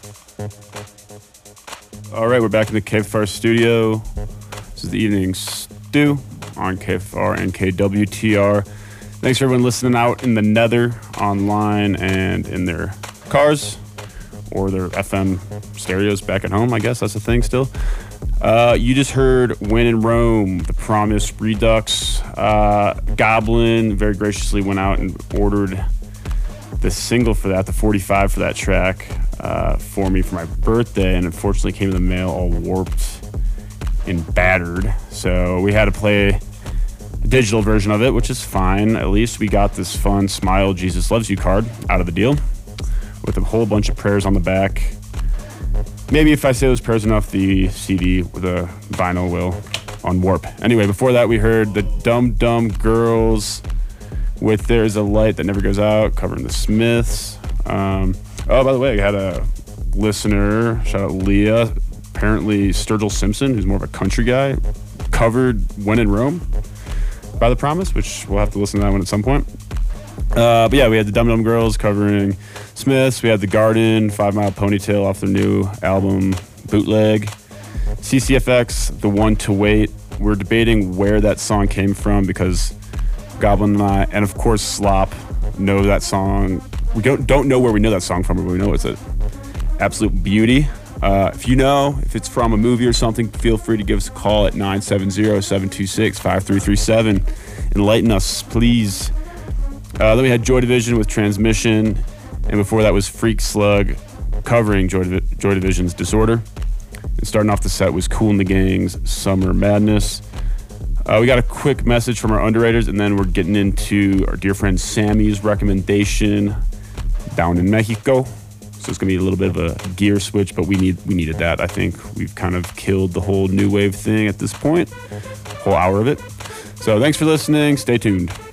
All right, we're back in the KFR studio. This is the Evening Stew on KFR and KWTR. Thanks for everyone listening out in the nether, online, and in their cars or their FM stereos back at home. I guess that's a thing still. You just heard When in Rome, The Promise Redux. Goblin very graciously went out and ordered the single for that, the 45 for that track, for me for my birthday, and unfortunately came in the mail all warped and battered. So we had to play a digital version of it, which is fine. At least we got this fun Smile Jesus Loves You card out of the deal with a whole bunch of prayers on the back. Maybe if I say those prayers enough, the CD with a vinyl will on warp. Anyway, before that we heard the Dum Dum Girls with There's a Light That Never Goes Out, covering the Smiths. Oh, by the way, I had a listener, shout out Leah, apparently Sturgill Simpson, who's more of a country guy, covered When in Rome by The Promise, which we'll have to listen to that one at some point. But yeah, we had the Dum Dum Girls covering Smiths. We had The Garden, 5 Mile Ponytail off their new album, Bootleg. CCFX, The One to Wait. We're debating where that song came from because Goblin and I, and of course Slop, know that song. We don't know where we know that song from, but we know it's an absolute beauty. If you know, if it's from a movie or something, feel free to give us a call at 970-726-5337. Enlighten us, please. Then we had Joy Division with Transmission, and before that was Freak Slug covering Joy Division's Disorder. And starting off the set was Kool and the Gang's Summer Madness. We got a quick message from our underwriters, and then we're getting into our dear friend Sammy's recommendation down in Mexico. So it's going to be a little bit of a gear switch, but we needed that. I think we've kind of killed the whole new wave thing at this point, whole hour of it. So thanks for listening. Stay tuned.